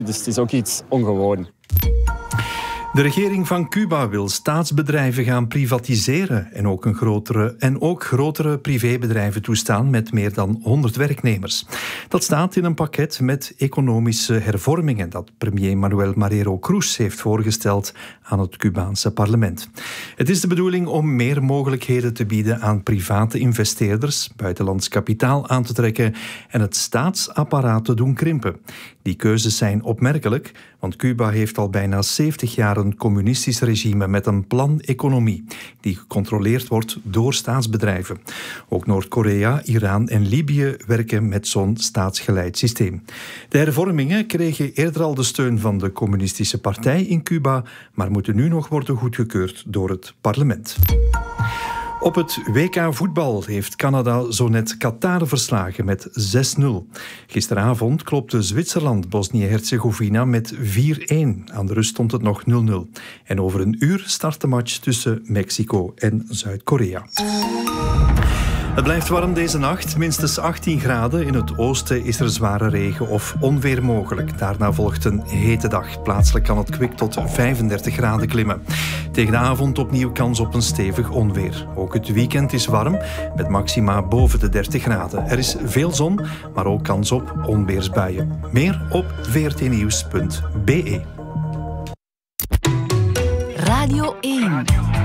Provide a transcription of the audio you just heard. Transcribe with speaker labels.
Speaker 1: Dus het is ook iets ongewoon.
Speaker 2: De regering van Cuba wil staatsbedrijven gaan privatiseren en ook grotere privébedrijven toestaan met meer dan 100 werknemers. Dat staat in een pakket met economische hervormingen dat premier Manuel Marrero Cruz heeft voorgesteld aan het Cubaanse parlement. Het is de bedoeling om meer mogelijkheden te bieden aan private investeerders, buitenlands kapitaal aan te trekken en het staatsapparaat te doen krimpen. Die keuzes zijn opmerkelijk, want Cuba heeft al bijna 70 jaar een communistisch regime met een plan-economie die gecontroleerd wordt door staatsbedrijven. Ook Noord-Korea, Iran en Libië werken met zo'n staatsgeleid systeem. De hervormingen kregen eerder al de steun van de communistische partij in Cuba, maar moeten nu nog worden goedgekeurd door het parlement. Op het WK voetbal heeft Canada zo net Qatar verslagen met 6-0. Gisteravond klopte Zwitserland Bosnië-Herzegovina met 4-1. Aan de rust stond het nog 0-0. En over een uur start de match tussen Mexico en Zuid-Korea. Het blijft warm deze nacht, minstens 18 graden. In het oosten is er zware regen of onweer mogelijk. Daarna volgt een hete dag. Plaatselijk kan het kwik tot 35 graden klimmen. Tegen de avond opnieuw kans op een stevig onweer. Ook het weekend is warm, met maxima boven de 30 graden. Er is veel zon, maar ook kans op onweersbuien. Meer op vrtnieuws.be.
Speaker 3: Radio 1